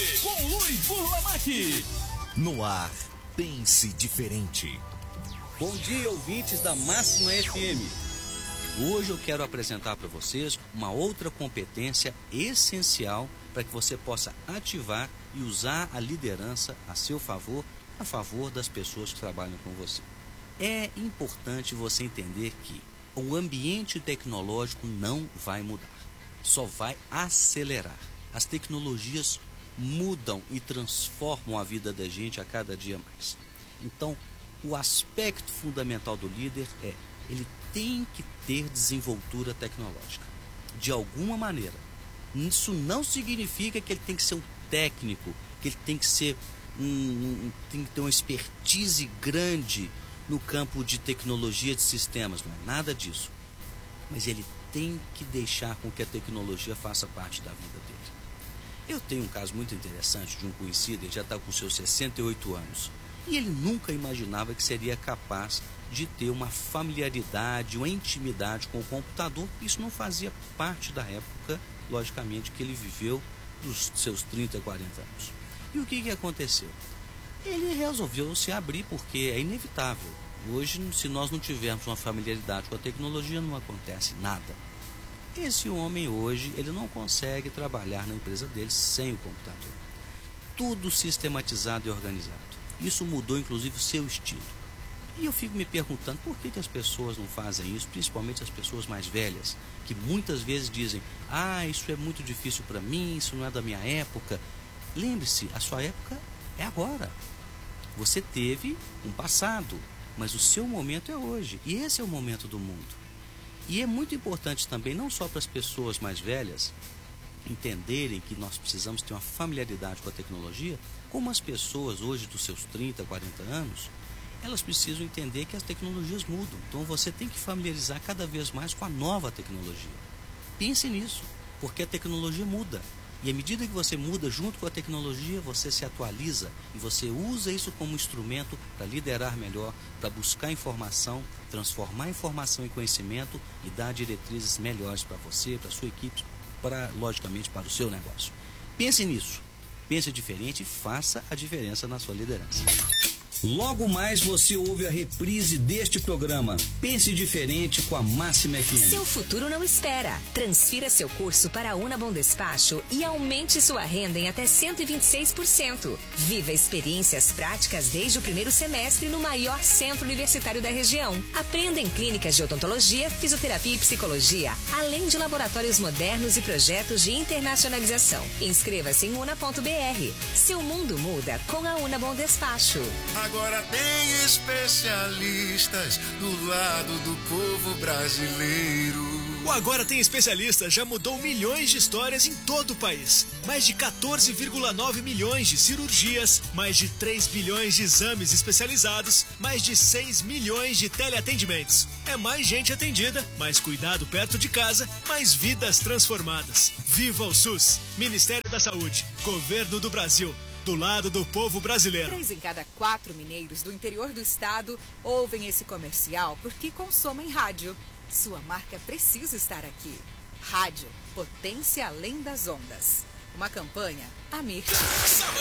com Luiz Burlamac. No ar, pense diferente. Bom dia, ouvintes da Máxima FM. Hoje eu quero apresentar para vocês uma outra competência essencial para que você possa ativar e usar a liderança a seu favor, a favor das pessoas que trabalham com você. É importante você entender que o ambiente tecnológico não vai mudar, só vai acelerar. As tecnologias mudam e transformam a vida da gente a cada dia mais. Então, o aspecto fundamental do líder é ele tem que ter desenvoltura tecnológica, de alguma maneira. Isso não significa que ele tem que ser um técnico, que ele tem que ser tem que ter uma expertise grande no campo de tecnologia de sistemas, não é nada disso. Mas ele tem que deixar com que a tecnologia faça parte da vida dele. Eu tenho um caso muito interessante de um conhecido, ele já está com seus 68 anos. E ele nunca imaginava que seria capaz de ter uma familiaridade, uma intimidade com o computador. Isso não fazia parte da época, logicamente, que ele viveu dos seus 30, 40 anos. E o que aconteceu? Ele resolveu se abrir porque é inevitável. Hoje, se nós não tivermos uma familiaridade com a tecnologia, não acontece nada. Esse homem hoje, ele não consegue trabalhar na empresa dele sem o computador. Tudo sistematizado e organizado. Isso mudou, inclusive, o seu estilo. E eu fico me perguntando por que as pessoas não fazem isso, principalmente as pessoas mais velhas, que muitas vezes dizem: ah, isso é muito difícil para mim, isso não é da minha época. Lembre-se, a sua época é agora. Você teve um passado, mas o seu momento é hoje. E esse é o momento do mundo. E é muito importante também, não só para as pessoas mais velhas entenderem que nós precisamos ter uma familiaridade com a tecnologia, como as pessoas hoje dos seus 30, 40 anos, elas precisam entender que as tecnologias mudam. Então você tem que familiarizar cada vez mais com a nova tecnologia. Pense nisso, porque a tecnologia muda. E à medida que você muda junto com a tecnologia, você se atualiza e você usa isso como instrumento para liderar melhor, para buscar informação, transformar informação em conhecimento e dar diretrizes melhores para você, para a sua equipe, logicamente, para o seu negócio. Pense nisso, pense diferente e faça a diferença na sua liderança. Logo mais você ouve a reprise deste programa. Pense diferente com a Máxima FM. Seu futuro não espera. Transfira seu curso para a Unabom Despacho e aumente sua renda em até 126%. Viva experiências práticas desde o primeiro semestre no maior centro universitário da região. Aprenda em clínicas de odontologia, fisioterapia e psicologia, além de laboratórios modernos e projetos de internacionalização. Inscreva-se em una.br. Seu mundo muda com a Unabom Despacho. Agora tem especialistas do lado do povo brasileiro. O Agora Tem Especialistas já mudou milhões de histórias em todo o país. Mais de 14,9 milhões de cirurgias, mais de 3 bilhões de exames especializados, mais de 6 milhões de teleatendimentos. É mais gente atendida, mais cuidado perto de casa, mais vidas transformadas. Viva o SUS! Ministério da Saúde, Governo do Brasil. Do lado do povo brasileiro. 3 em cada 4 mineiros do interior do estado ouvem esse comercial porque consomem rádio. Sua marca precisa estar aqui. Rádio, potência além das ondas. Uma campanha Amir.